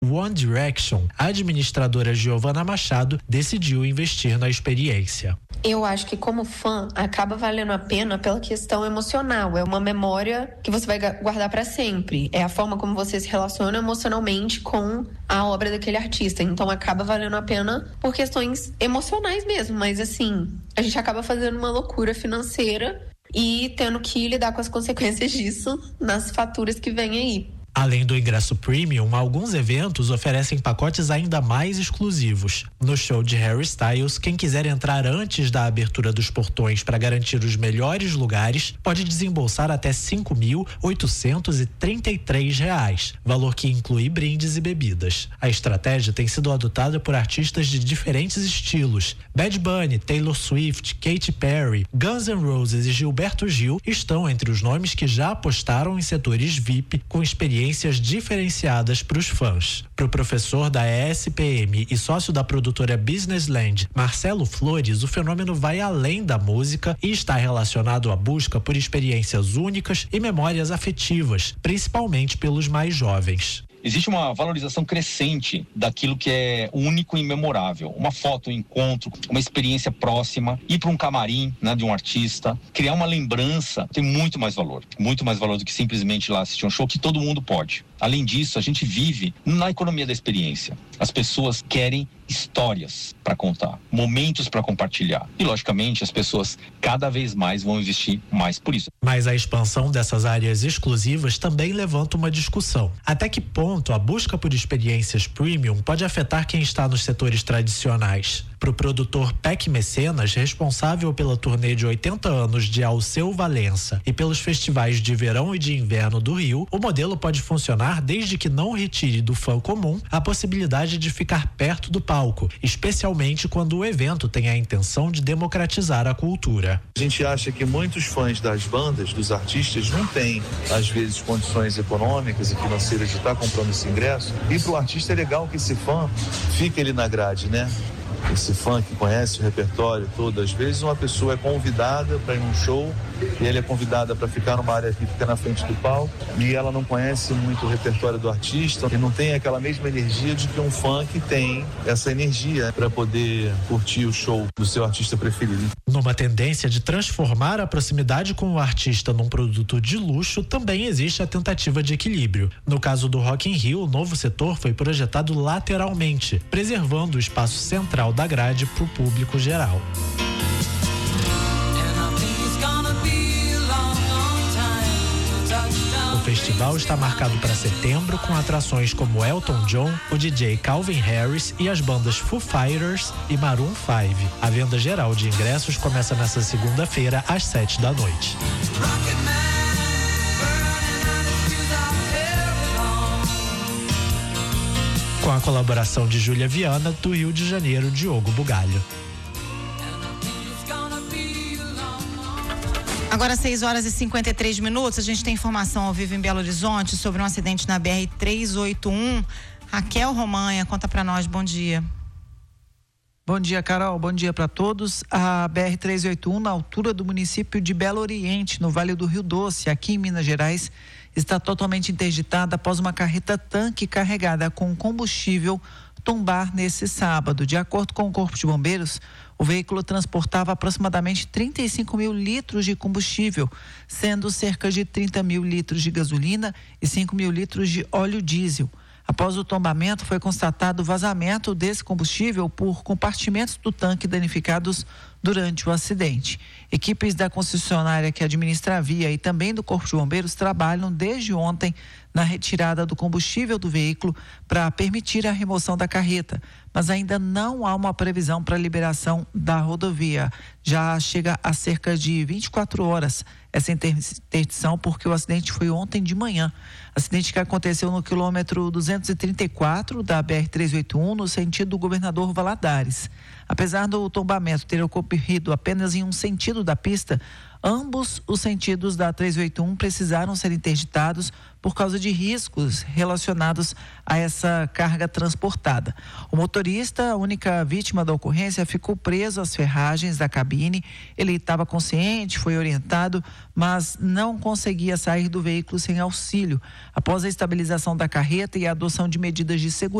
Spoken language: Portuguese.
One Direction, a administradora Giovanna Machado decidiu investir na experiência. Eu acho que como fã acaba valendo a pena pela questão emocional. É uma memória que você vai guardar para sempre. É a forma como você se relaciona emocionalmente com a obra daquele artista. Então acaba valendo a pena por questões emocionais mesmo. Mas assim, a gente acaba fazendo uma loucura financeira e tendo que lidar com as consequências disso nas faturas que vêm aí. Além do ingresso premium, alguns eventos oferecem pacotes ainda mais exclusivos. No show de Harry Styles, quem quiser entrar antes da abertura dos portões para garantir os melhores lugares, pode desembolsar até R$ 5.833, valor que inclui brindes e bebidas. A estratégia tem sido adotada por artistas de diferentes estilos. Bad Bunny, Taylor Swift, Katy Perry, Guns N' Roses e Gilberto Gil estão entre os nomes que já apostaram em setores VIP com experiências diferenciadas para os fãs. Para o professor da ESPM e sócio da produtora Businessland, Marcelo Flores, o fenômeno vai além da música e está relacionado à busca por experiências únicas e memórias afetivas, principalmente pelos mais jovens. Existe uma valorização crescente daquilo que é único e memorável. Uma foto, um encontro, uma experiência próxima, ir para um camarim, né, de um artista, criar uma lembrança, tem muito mais valor do que simplesmente ir lá assistir um show, que todo mundo pode. Além disso, a gente vive na economia da experiência. As pessoas querem histórias para contar, momentos para compartilhar. E, logicamente, as pessoas cada vez mais vão investir mais por isso. Mas a expansão dessas áreas exclusivas também levanta uma discussão. Até que ponto a busca por experiências premium pode afetar quem está nos setores tradicionais? Para o produtor Peck Mecenas, responsável pela turnê de 80 anos de Alceu Valença e pelos festivais de verão e de inverno do Rio, o modelo pode funcionar desde que não retire do fã comum a possibilidade de ficar perto do palco, especialmente quando o evento tem a intenção de democratizar a cultura. A gente acha que muitos fãs das bandas, dos artistas, não têm, às vezes, condições econômicas e financeiras de estar comprando esse ingresso. E para o artista é legal que esse fã fique ali na grade, né? Esse fã que conhece o repertório todo, às vezes uma pessoa é convidada para ir num show e ela é convidada para ficar numa área que fica na frente do palco e ela não conhece muito o repertório do artista e não tem aquela mesma energia de que um fã que tem essa energia para poder curtir o show do seu artista preferido. Numa tendência de transformar a proximidade com o artista num produto de luxo, também existe a tentativa de equilíbrio. No caso do Rock in Rio, o novo setor foi projetado lateralmente, preservando o espaço central da grade para o público geral. O festival está marcado para setembro com atrações como Elton John, o DJ Calvin Harris e as bandas Foo Fighters e Maroon 5. A venda geral de ingressos começa nesta segunda-feira às 7 da noite. Com a colaboração de Júlia Viana, do Rio de Janeiro, Diogo Bugalho. Agora 6h53, a gente tem informação ao vivo em Belo Horizonte sobre um acidente na BR-381. Raquel Romanha, conta pra nós, bom dia. Bom dia, Carol, bom dia para todos. A BR-381, na altura do município de Belo Oriente, no Vale do Rio Doce, aqui em Minas Gerais, está totalmente interditada após uma carreta-tanque carregada com combustível tombar nesse sábado. De acordo com o Corpo de Bombeiros, o veículo transportava aproximadamente 35 mil litros de combustível, sendo cerca de 30 mil litros de gasolina e 5 mil litros de óleo diesel. Após o tombamento, foi constatado o vazamento desse combustível por compartimentos do tanque danificados durante o acidente. Equipes da concessionária que administra a via e também do Corpo de Bombeiros trabalham desde ontem na retirada do combustível do veículo para permitir a remoção da carreta, mas ainda não há uma previsão para a liberação da rodovia. Já chega a cerca de 24 horas essa interdição, porque o acidente foi ontem de manhã. Acidente que aconteceu no quilômetro 234 da BR-381, no sentido do Governador Valadares. Apesar do tombamento ter ocorrido apenas em um sentido da pista, ambos os sentidos da 381 precisaram ser interditados por causa de riscos relacionados a essa carga transportada. O motorista, a única vítima da ocorrência, ficou preso às ferragens da cabine. Ele estava consciente, foi orientado, mas não conseguia sair do veículo sem auxílio. Após a estabilização da carreta e a adoção de medidas de segurança,